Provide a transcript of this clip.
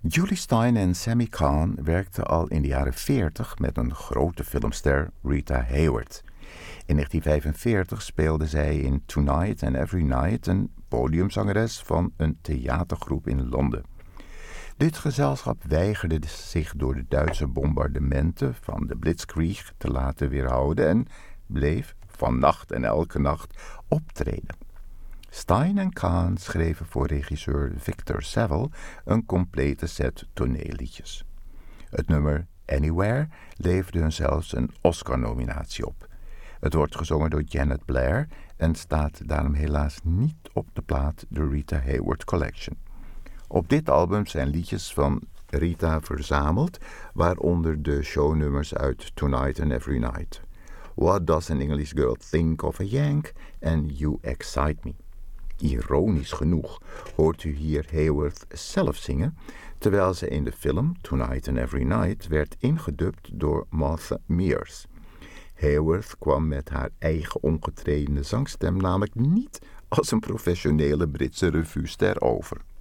Julie Stein en Sammy Cahn werkten al in de jaren 40 met een grote filmster, Rita Hayworth. In 1945 speelde zij in Tonight and Every Night, een podiumzangeres van een theatergroep in Londen. Dit gezelschap weigerde zich door de Duitse bombardementen van de Blitzkrieg te laten weerhouden en bleef van nacht en elke nacht optreden. Stein en Cahn schreven voor regisseur Victor Saville een complete set toneelliedjes. Het nummer Anywhere leverde hun zelfs een Oscar-nominatie op. Het wordt gezongen door Janet Blair en staat daarom helaas niet op de plaat The Rita Hayworth Collection. Op dit album zijn liedjes van Rita verzameld, waaronder de shownummers uit Tonight and Every Night. What Does an English Girl Think of a Yank en You Excite Me. Ironisch genoeg hoort u hier Hayworth zelf zingen, terwijl ze in de film Tonight and Every Night werd ingedubt door Martha Mears. Hayworth kwam met haar eigen ongetrainde zangstem namelijk niet als een professionele Britse revuester over.